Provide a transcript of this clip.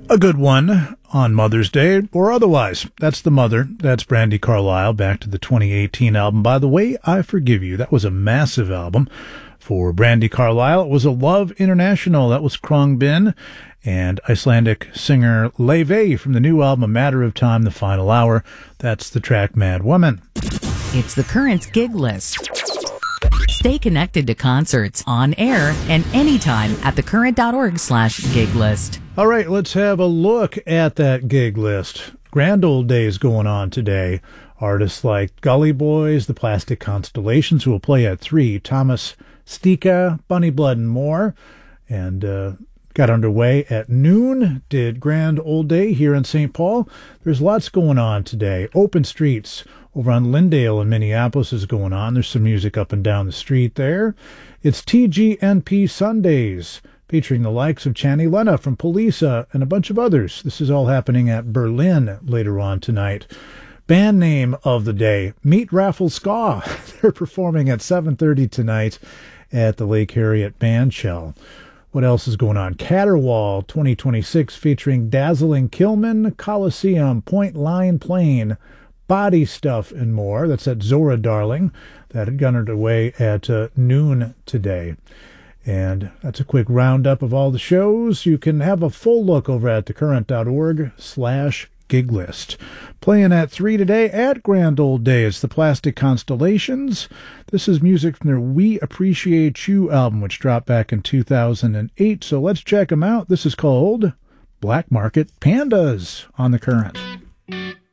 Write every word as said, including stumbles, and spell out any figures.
A good one on Mother's Day or otherwise. That's the mother. That's Brandi Carlile, back to the twenty eighteen album. By the way, I Forgive You. That was a massive album for Brandi Carlile. It was a Love International. That was Khruangbin. And Icelandic singer Laufey from the new album A Matter of Time, The Final Hour. That's the track Mad Woman. It's the Currents gig list. Stay connected to concerts on air and anytime at thecurrent.org slash gig list. All right, let's have a look at that gig list. Grand old days going on today. Artists like Gully Boys, the Plastic Constellations, who will play at three, Thomas Stika, Bunny Blood, and more. And uh, got underway at noon. Did Grand Old Day here in Saint Paul. There's lots going on today. Open Streets over on Lyndale in Minneapolis is going on. There's some music up and down the street there. It's T G N P Sundays, featuring the likes of Channy Lena from Polisa and a bunch of others. This is all happening at Berlin later on tonight. Band name of the day, Meet Raffle Ska. They're performing at seven thirty tonight at the Lake Harriet Band Shell. What else is going on? Caterwaul twenty twenty-six featuring Dazzling Killman, Coliseum, Point Line Plain, Body Stuff, and more. That's at Zora Darling. That had gone away at uh, noon today. And that's a quick roundup of all the shows. You can have a full look over at thecurrent.org slash gig list. Playing at three today at Grand Old Day, it's the Plastic Constellations. This is music from their We Appreciate You album, which dropped back in two thousand eight. So let's check them out. This is called Black Market Pandas on The Current.